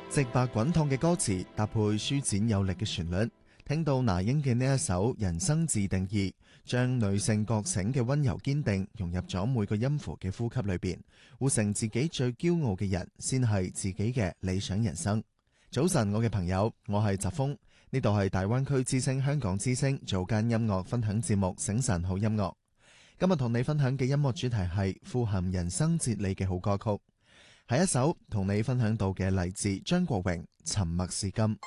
直白滾燙嘅歌詞搭配舒展有力嘅旋律，聽到那英嘅呢一首《人生自定義》，將女性覺醒嘅溫柔堅定融入咗每個音符嘅呼吸裏邊，活成自己最驕傲嘅人，先係自己嘅理想人生。早晨，我嘅朋友，我係澤峰，呢度係大灣區之聲香港之聲早間音樂分享節目《醒晨好音樂》。今日同你分享嘅音樂主題係富含人生哲理嘅好歌曲，係一首同你分享到嘅嚟自張國榮《沉默是金》。